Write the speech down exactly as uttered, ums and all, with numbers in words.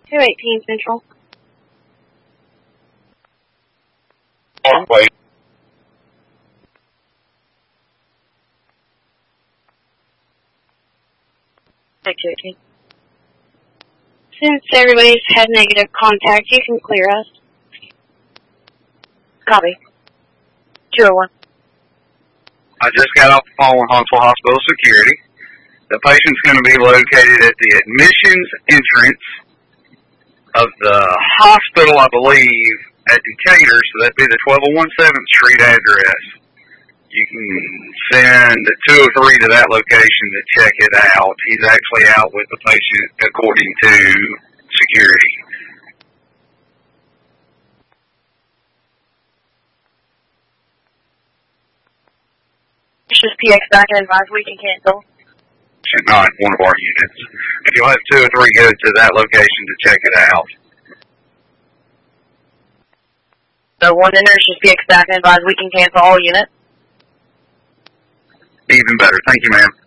two eighteen Central. Oh, wait. two eighteen. Since everybody's had negative contact, you can clear us. Copy. two oh one. I just got off the phone with Huntsville Hospital Security. The patient's going to be located at the admissions entrance of the hospital, I believe, at Decatur, so that'd be the twelve oh one seventh Street address. You can send two oh three to that location to check it out. He's actually out with the patient, according to security. Just P X back and advise we can cancel. Not one of our units. If you'll have two or three go to that location to check it out. So one in nurse, just P X back and advise we can cancel all units. Even better. Thank you, ma'am.